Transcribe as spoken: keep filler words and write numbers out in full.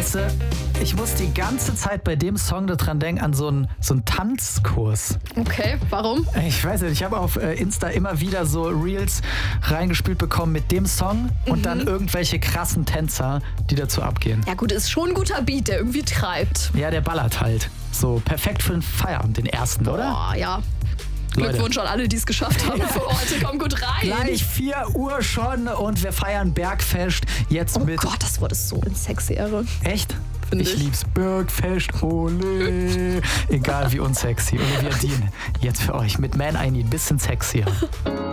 Weißt du, ich muss die ganze Zeit bei dem Song daran denken, an so einen, so einen Tanzkurs. Okay, warum? Ich weiß nicht, ich habe auf äh, Insta immer wieder so Reels reingespielt bekommen mit dem Song und Mhm. dann irgendwelche krassen Tänzer, die dazu abgehen. Ja gut, ist schon ein guter Beat, der irgendwie treibt. Ja, der ballert halt. So perfekt für den Feierabend, den ersten, oder? Boah, ja. Leute. Glückwunsch an alle, die es geschafft haben für heute. Komm gut rein. Gleich vier Uhr schon und wir feiern Bergfest jetzt Oh mit... Gott, das Wort ist so in sexy-Ehre. Echt? Find Ich ich. lieb's. Bergfest, ole. Egal wie unsexy. Olivia Dean, jetzt für euch mit Man I Need. Bisschen sexier.